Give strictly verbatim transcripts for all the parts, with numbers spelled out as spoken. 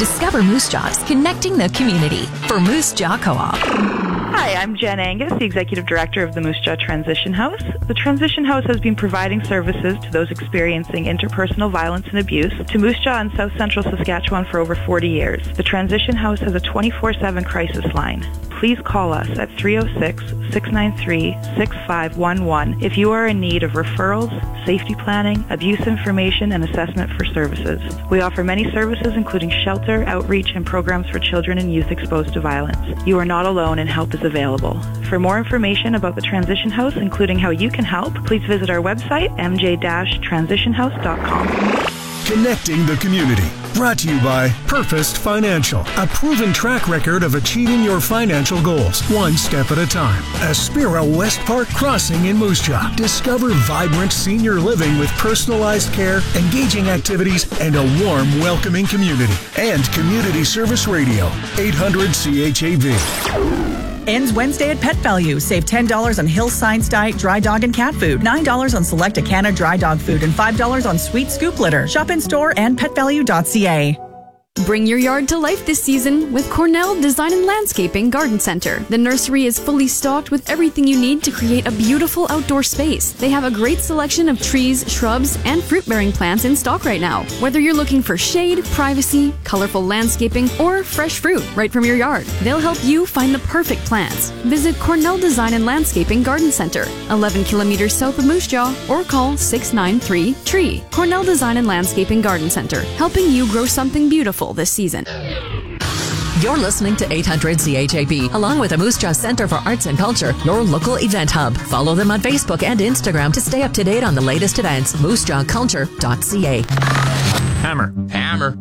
Discover Moose Jaw's connecting the community for Moose Jaw Co-op. Hi, I'm Jen Angus, the Executive Director of the Moose Jaw Transition House. The Transition House has been providing services to those experiencing interpersonal violence and abuse to Moose Jaw in South Central Saskatchewan for over forty years. The Transition House has a twenty-four seven crisis line. Please call us at three oh six, six nine three, six five one one if you are in need of referrals, safety planning, abuse information, and assessment for services. We offer many services including shelter, outreach, and programs for children and youth exposed to violence. You are not alone and help is available. For more information about the Transition House, including how you can help, please visit our website, m j dash transition house dot com. Connecting the community. Brought to you by Purposed Financial, a proven track record of achieving your financial goals, one step at a time. Aspira West Park Crossing in Moose Jaw. Discover vibrant senior living with personalized care, engaging activities, and a warm, welcoming community. And Community Service Radio, eight hundred C H A V. Ends Wednesday at Pet Value. Save ten dollars on Hill Science Diet dry dog and cat food, nine dollars on select Acana dry dog food, and five dollars on Sweet Scoop litter. Shop in store and pet value dot c a. Bring your yard to life this season with Cornell Design and Landscaping Garden Center. The nursery is fully stocked with everything you need to create a beautiful outdoor space. They have a great selection of trees, shrubs, and fruit-bearing plants in stock right now. Whether you're looking for shade, privacy, colorful landscaping, or fresh fruit right from your yard, they'll help you find the perfect plants. Visit Cornell Design and Landscaping Garden Center, eleven kilometers south of Moose Jaw, or call six nine three, T R E E. Cornell Design and Landscaping Garden Center, helping you grow something beautiful this season. You're listening to eight hundred C H A B, along with the Moose Jaw Center for Arts and Culture, your local event hub. Follow them on Facebook and Instagram to stay up to date on the latest events. moose jaw culture dot c a. Hammer. Hammer.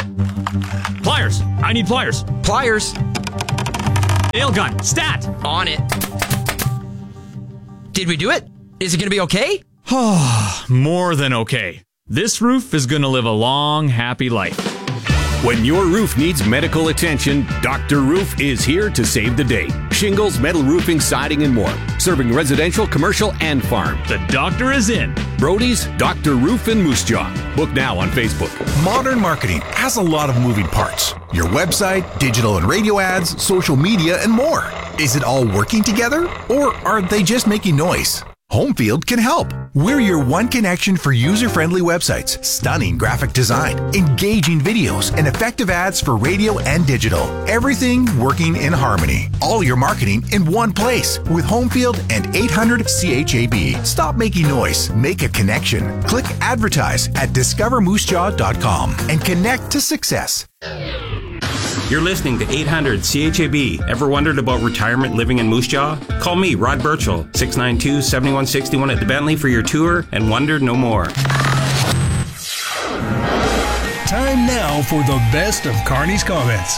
Pliers. I need pliers. Pliers. Nail gun. Stat. On it. Did we do it? Is it going to be okay? More than okay. This roof is going to live a long, happy life. When your roof needs medical attention, Doctor Roof is here to save the day. Shingles, metal roofing, siding, and more. Serving residential, commercial, and farm. The doctor is in. Brody's Doctor Roof in Moose Jaw. Book now on Facebook. Modern marketing has a lot of moving parts. Your website, digital and radio ads, social media, and more. Is it all working together? Or are they just making noise? Homefield can help. We're your one connection for user-friendly websites, stunning graphic design, engaging videos, and effective ads for radio and digital. Everything working in harmony. All your marketing in one place with Homefield and eight hundred C H A B. Stop making noise. Make a connection. Click advertise at discover moose jaw dot com and connect to success. You're listening to eight hundred C H A B. Ever wondered about retirement living in Moose Jaw? Call me, Rod Birchall, six nine two, seven one six one at the Bentley for your tour and wonder no more. Time now for the best of Carney's comments.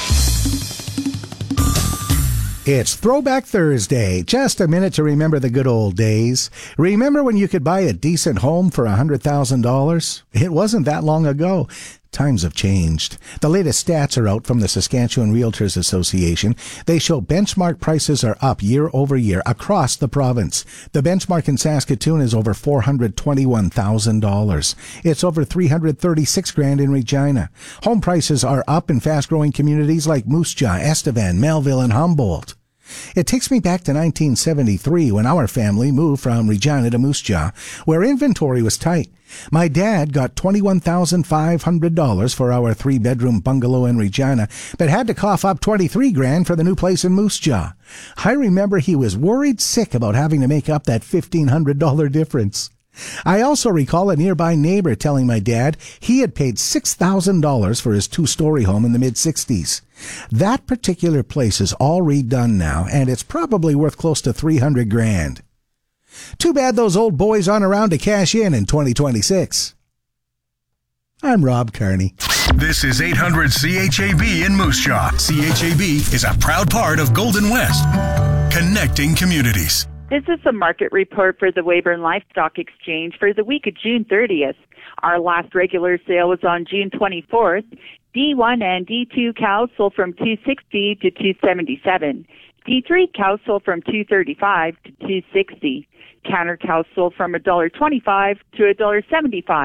It's Throwback Thursday. Just a minute to remember the good old days. Remember when you could buy a decent home for one hundred thousand dollars? It wasn't that long ago. Times have changed. The latest stats are out from the Saskatchewan Realtors Association. They show benchmark prices are up year over year across the province. The benchmark in Saskatoon is over four hundred twenty-one thousand dollars. It's over three hundred thirty-six grand in Regina. Home prices are up in fast-growing communities like Moose Jaw, Estevan, Melville, and Humboldt. It takes me back to nineteen seventy-three when our family moved from Regina to Moose Jaw, where inventory was tight. My dad got twenty-one thousand five hundred dollars for our three-bedroom bungalow in Regina, but had to cough up twenty-three grand for the new place in Moose Jaw. I remember he was worried sick about having to make up that fifteen hundred dollars difference. I also recall a nearby neighbor telling my dad he had paid six thousand dollars for his two-story home in the mid-sixties. That particular place is all redone now, and it's probably worth close to three hundred grand. Too bad those old boys aren't around to cash in in twenty twenty-six. I'm Rob Carney. This is eight hundred C H A B in Moose Jaw. C H A B is a proud part of Golden West, connecting communities. This is the market report for the Weyburn Livestock Exchange for the week of June thirtieth. Our last regular sale was on June twenty-fourth. D one and D two cows sold from two sixty to two seventy-seven. D three cows sold from two thirty-five to two sixty. Counter cows sold from one dollar twenty-five to one dollar seventy-five.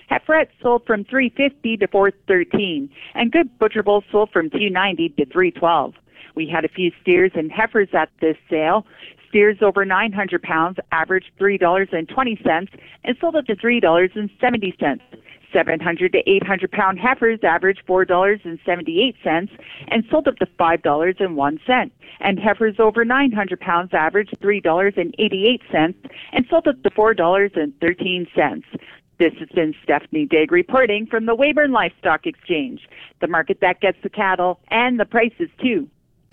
Heiferettes sold from three fifty to four thirteen, and good butcher bulls sold from two ninety to three twelve. We had a few steers and heifers at this sale. Steers over nine hundred pounds averaged three dollars and twenty cents and sold up to three dollars and seventy cents. seven hundred to eight hundred pound heifers averaged four dollars and seventy-eight cents and sold up to five dollars and one cent. And heifers over nine hundred pounds averaged three dollars and eighty-eight cents and sold up to four dollars and thirteen cents. This has been Stephanie Digg reporting from the Weyburn Livestock Exchange, the market that gets the cattle and the prices too.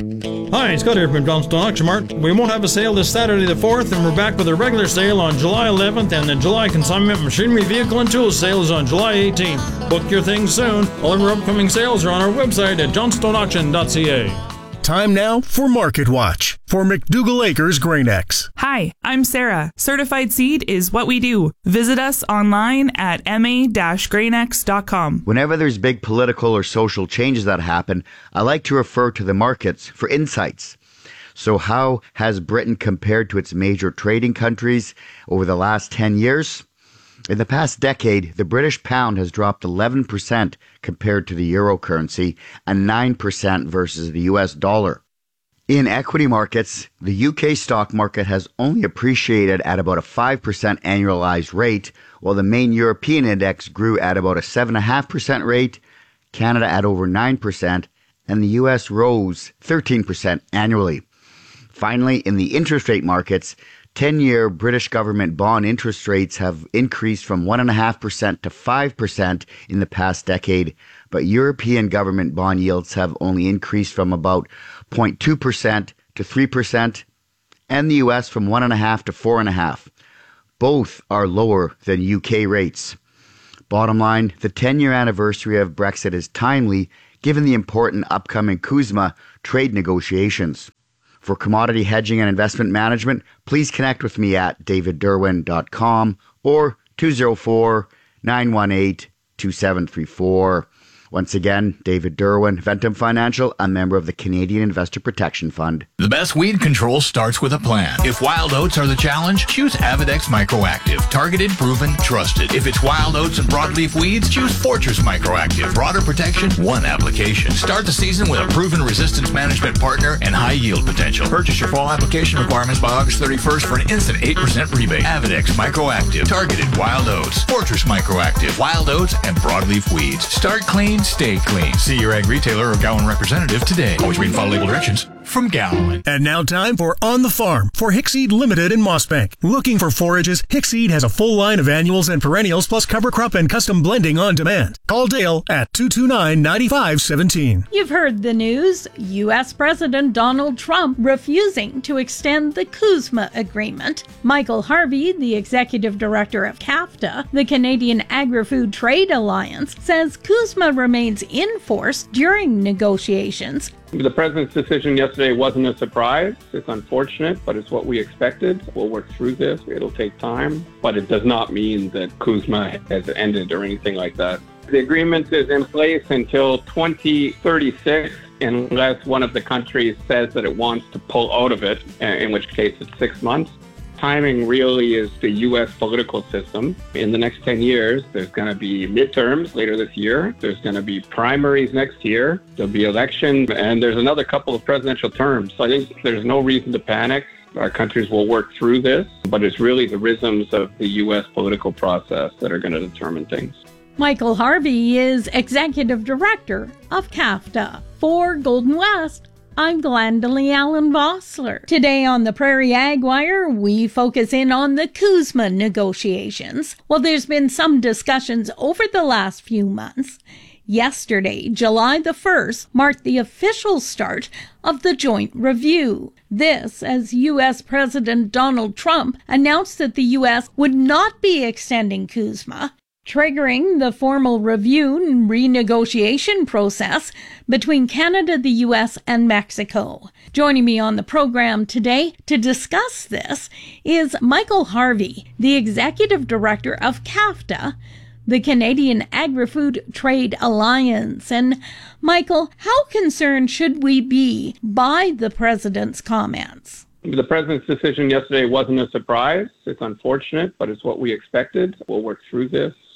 Hi, Scott here from Johnston Auction Mart. We won't have a sale this Saturday the fourth, and we're back with a regular sale on July eleventh, and the July Consignment Machinery Vehicle and Tools sale is on July eighteenth. Book your things soon. All of our upcoming sales are on our website at johnstone auction dot c a. Time now for Market Watch for McDougall Acres GrainX. Hi, I'm Sarah. Certified Seed is what we do. Visit us online at m a dash grain x dot com. Whenever there's big political or social changes that happen, I like to refer to the markets for insights. So how has Britain compared to its major trading countries over the last ten years? In the past decade, the British pound has dropped eleven percent compared to the euro currency and nine percent versus the U S dollar. In equity markets, the U K stock market has only appreciated at about a five percent annualized rate, while the main European index grew at about a seven point five percent rate, Canada at over nine percent, and the U S rose thirteen percent annually. Finally, in the interest rate markets, ten-year British government bond interest rates have increased from one point five percent to five percent in the past decade, but European government bond yields have only increased from about zero point two percent to three percent, and the U S from one point five to four point five. Both are lower than U K rates. Bottom line, the ten-year anniversary of Brexit is timely given the important upcoming CUSMA trade negotiations. For commodity hedging and investment management, please connect with me at david derwin dot com or two oh four, nine one eight, two seven three four. Once again, David Derwin, Ventum Financial, a member of the Canadian Investor Protection Fund. The best weed control starts with a plan. If wild oats are the challenge, choose Avidex Microactive. Targeted, proven, trusted. If it's wild oats and broadleaf weeds, choose Fortress Microactive. Broader protection, one application. Start the season with a proven resistance management partner and high yield potential. Purchase your fall application requirements by August thirty-first for an instant eight percent rebate. Avidex Microactive. Targeted wild oats. Fortress Microactive. Wild oats and broadleaf weeds. Start clean. Stay clean. See your ag retailer or Gowan representative today. Always read and follow label directions from Gowan. And now time for On the Farm for Hickseed Limited in Mossbank. Looking for forages? Hickseed has a full line of annuals and perennials plus cover crop and custom blending on demand. Call Dale at two two nine, nine five one seven. You've heard the news. U S President Donald Trump refusing to extend the CUSMA agreement. Michael Harvey, the executive director of CAFTA, the Canadian Agri-Food Trade Alliance, says CUSMA remains in force during negotiations. The president's decision yesterday wasn't a surprise. It's unfortunate, but it's what we expected. We'll work through this. It'll take time, but it does not mean that CUSMA has ended or anything like that. The agreement is in place until twenty thirty-six, unless one of the countries says that it wants to pull out of it, in which case it's six months. Timing really is the U S political system. In the next ten years, there's going to be midterms later this year. There's going to be primaries next year. There'll be elections, and there's another couple of presidential terms. So I think there's no reason to panic. Our countries will work through this, but it's really the rhythms of the U S political process that are going to determine things. Michael Harvey is executive director of CAFTA. For Golden West, I'm Glendalee Allen Vossler. Today on the Prairie Ag Wire, we focus in on the CUSMA negotiations. Well, there's been some discussions over the last few months. Yesterday, July the first, marked the official start of the joint review. This as U S President Donald Trump announced that the U S would not be extending CUSMA, triggering the formal review and renegotiation process between Canada, the U S, and Mexico. Joining me on the program today to discuss this is Michael Harvey, the Executive Director of CAFTA, the Canadian Agri-Food Trade Alliance. And Michael, how concerned should we be by the President's comments? The President's decision yesterday wasn't a surprise. It's unfortunate, but it's what we expected. We'll work through this.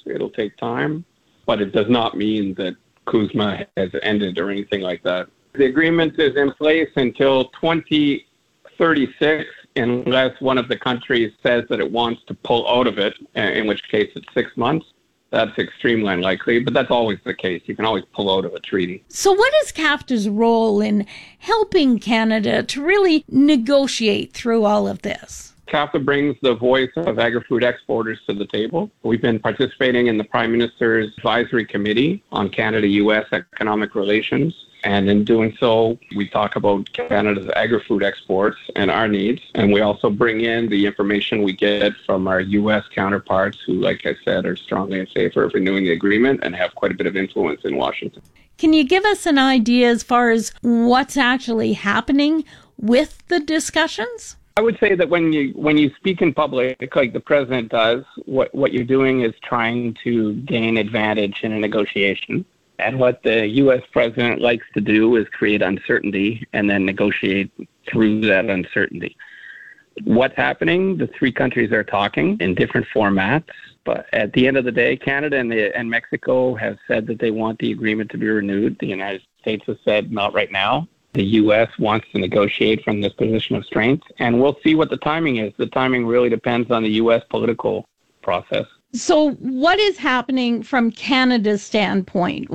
It'll take time, but it does not mean that CUSMA has ended or anything like that. The agreement is in place until twenty thirty-six unless one of the countries says that it wants to pull out of it, in which case it's six months. That's extremely unlikely, but that's always the case. You can always pull out of a treaty. So what is CAFTA's role in helping Canada to really negotiate through all of this? CAFTA brings the voice of agri-food exporters to the table. We've been participating in the Prime Minister's Advisory Committee on Canada-U S economic relations. And in doing so, we talk about Canada's agri-food exports and our needs. And we also bring in the information we get from our U S counterparts who, like I said, are strongly in favor of renewing the agreement and have quite a bit of influence in Washington. Can you give us an idea as far as what's actually happening with the discussions? I would say that when you when you speak in public, like the president does, what, what you're doing is trying to gain advantage in a negotiation. And what the U S president likes to do is create uncertainty and then negotiate through that uncertainty. What's happening? The three countries are talking in different formats. But at the end of the day, Canada and, the, and Mexico have said that they want the agreement to be renewed. The United States has said not right now. The U S wants to negotiate from this position of strength. And we'll see what the timing is. The timing really depends on the U S political process. So what is happening from Canada's standpoint?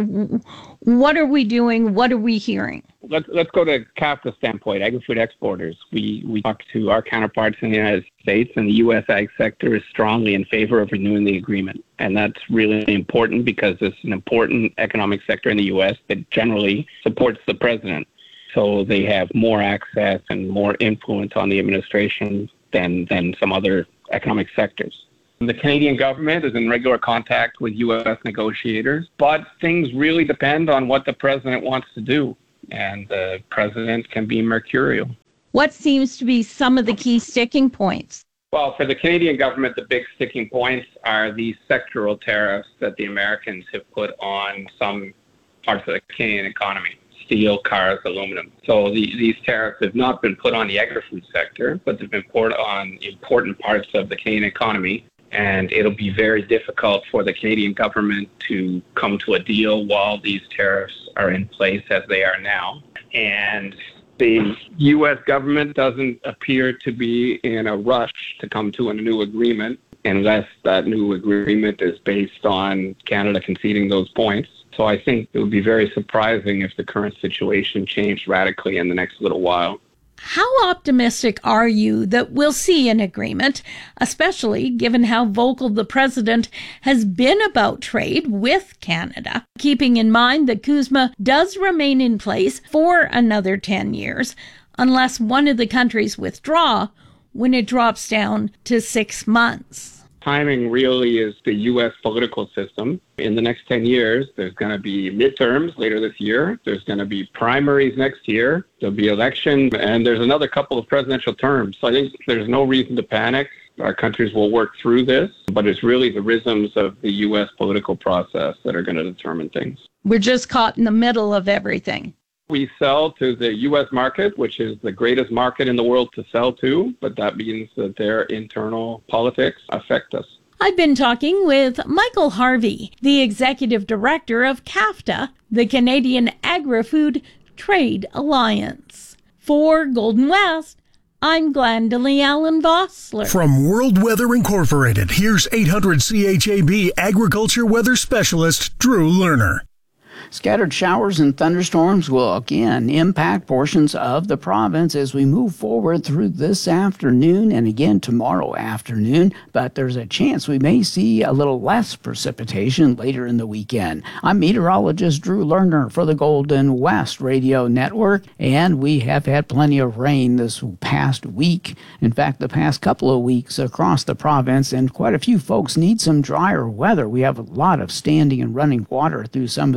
What are we doing? What are we hearing? Let's let's go to CAFTA standpoint, agri-food exporters. We we talk to our counterparts in the United States, and the U S ag sector is strongly in favor of renewing the agreement. And that's really important because it's an important economic sector in the U S that generally supports the president. So they have more access and more influence on the administration than than some other economic sectors. The Canadian government is in regular contact with U S negotiators, but things really depend on what the president wants to do, and the president can be mercurial. What seems to be some of the key sticking points? Well, for the Canadian government, the big sticking points are these sectoral tariffs that the Americans have put on some parts of the Canadian economy. Steel, cars, aluminum. So the, these tariffs have not been put on the agri-food sector, but they've been put on important parts of the Canadian economy. And it'll be very difficult for the Canadian government to come to a deal while these tariffs are in place as they are now. And the U S government doesn't appear to be in a rush to come to a new agreement unless that new agreement is based on Canada conceding those points. So I think it would be very surprising if the current situation changed radically in the next little while. How optimistic are you that we'll see an agreement, especially given how vocal the president has been about trade with Canada, keeping in mind that CUSMA does remain in place for another ten years, unless one of the countries withdraw when it drops down to six months? Timing really is the U S political system. In the next ten years, there's going to be midterms later this year. There's going to be primaries next year. There'll be elections, and there's another couple of presidential terms. So I think there's no reason to panic. Our countries will work through this, but it's really the rhythms of the U S political process that are going to determine things. We're just caught in the middle of everything. We sell to the U S market, which is the greatest market in the world to sell to, but that means that their internal politics affect us. I've been talking with Michael Harvey, the Executive Director of CAFTA, the Canadian Agri-Food Trade Alliance. For Golden West, I'm Glendalee Allen Vossler. From World Weather Incorporated, here's eight hundred C H A B Agriculture Weather Specialist Drew Lerner. Scattered showers and thunderstorms will again impact portions of the province as we move forward through this afternoon and again tomorrow afternoon, but there's a chance we may see a little less precipitation later in the weekend. I'm meteorologist Drew Lerner for the Golden West Radio Network, and we have had plenty of rain this past week. In fact, the past couple of weeks across the province, and quite a few folks need some drier weather. We have a lot of standing and running water through some of the fields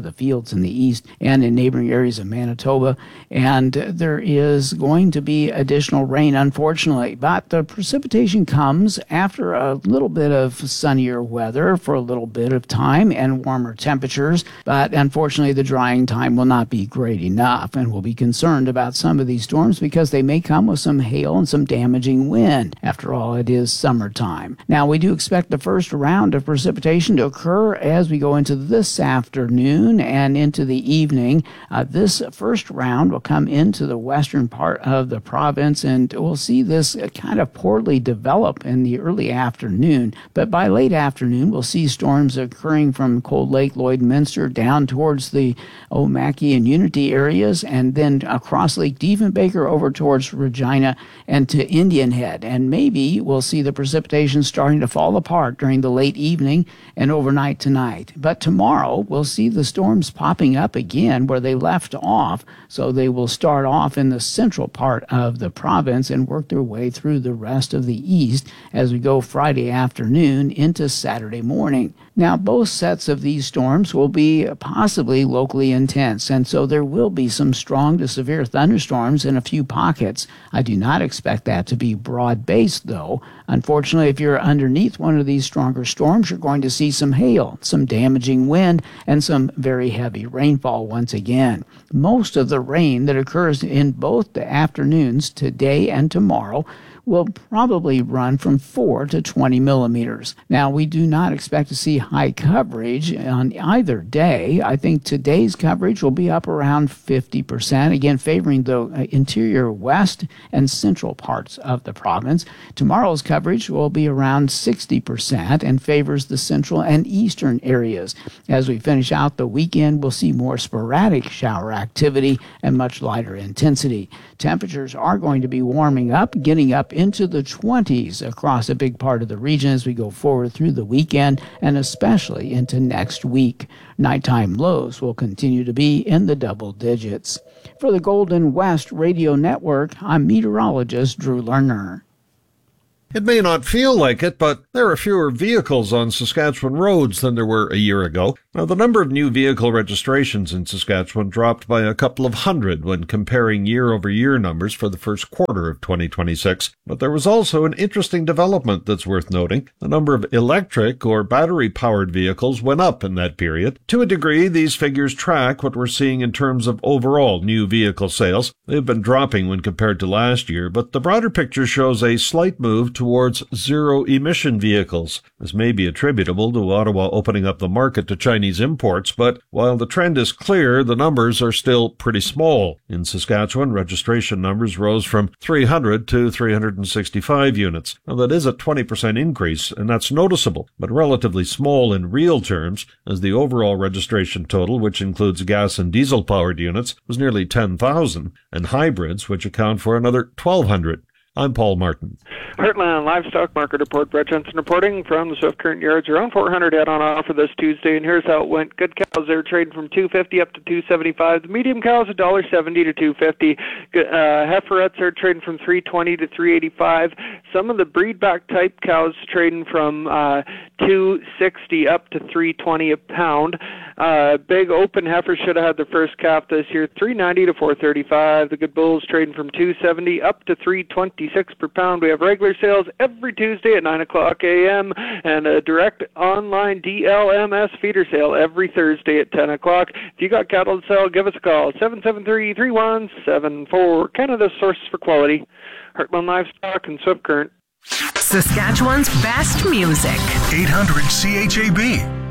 fields in the east and in neighboring areas of Manitoba. And there is going to be additional rain, unfortunately. But the precipitation comes after a little bit of sunnier weather for a little bit of time and warmer temperatures. But unfortunately, the drying time will not be great enough, and we'll be concerned about some of these storms because they may come with some hail and some damaging wind. After all, it is summertime. Now, we do expect the first round of precipitation to occur as we go into this afternoon and into the evening. Uh, this first round will come into the western part of the province, and we'll see this kind of poorly develop in the early afternoon. But by late afternoon, we'll see storms occurring from Cold Lake, Lloydminster, down towards the Omaki and Unity areas, and then across Lake Diefenbaker over towards Regina and to Indian Head. And maybe we'll see the precipitation starting to fall apart during the late evening and overnight tonight. But tomorrow, we'll see the storms popping up again where they left off. So they will start off in the central part of the province and work their way through the rest of the east as we go Friday afternoon into Saturday morning. Now, both sets of these storms will be possibly locally intense, and so there will be some strong to severe thunderstorms in a few pockets. I do not expect that to be broad-based, though. Unfortunately, if you're underneath one of these stronger storms, you're going to see some hail, some damaging wind, and some very heavy rainfall once again. Most of the rain that occurs in both the afternoons today and tomorrow will probably run from four to twenty millimeters. Now, we do not expect to see high coverage on either day. I think today's coverage will be up around fifty percent, again favoring the interior west and central parts of the province. Tomorrow's coverage will be around sixty percent and favors the central and eastern areas. As we finish out the weekend, we'll see more sporadic shower activity and much lighter intensity. Temperatures are going to be warming up, getting up into the twenties across a big part of the region as we go forward through the weekend and especially into next week. Nighttime lows will continue to be in the double digits. For the Golden West Radio Network, I'm meteorologist Drew Lerner. It may not feel like it, but there are fewer vehicles on Saskatchewan roads than there were a year ago. Now, the number of new vehicle registrations in Saskatchewan dropped by a couple of hundred when comparing year-over-year numbers for the first quarter of twenty twenty-six. But there was also an interesting development that's worth noting. The number of electric or battery-powered vehicles went up in that period. To a degree, these figures track what we're seeing in terms of overall new vehicle sales. They've been dropping when compared to last year, but the broader picture shows a slight move towards zero-emission vehicles. This may be attributable to Ottawa opening up the market to Chinese imports, but while the trend is clear, the numbers are still pretty small. In Saskatchewan, registration numbers rose from three hundred to three hundred sixty-five units. Now, that is a twenty percent increase, and that's noticeable, but relatively small in real terms, as the overall registration total, which includes gas and diesel-powered units, was nearly ten thousand, and hybrids, which account for another twelve hundred. I'm Paul Martin. Heartland Livestock Market Report. Brett Jensen reporting from the Swift Current Yards. Around four hundred head on offer this Tuesday, and here's how it went. Good cows, they're trading from two fifty up to two seventy-five. The medium cows, one dollar seventy to two fifty. Uh, heiferettes are trading from three twenty to three eighty-five. Some of the breedback type cows trading from uh, two sixty up to three twenty a pound. Uh, big open heifers should have had their first calf this year, three ninety to four thirty-five. The good bulls trading from two seventy up to three twenty-six per pound. We have regular sales every Tuesday at nine o'clock a.m. and a direct online D L M S feeder sale every Thursday at ten o'clock. If you got cattle to sell, give us a call, seven seven three, three one seven four. Canada's source for quality. Heartland Livestock and Swift Current. Saskatchewan's best music. eight hundred C H A B.